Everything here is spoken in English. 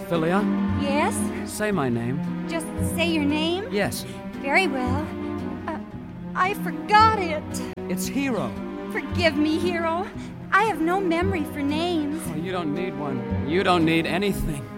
Philia? Yes? Say my name. Just say your name? Yes. Very well. I forgot it. It's Hero. Forgive me, Hero. I have no memory for names. Oh, you don't need one. You don't need anything.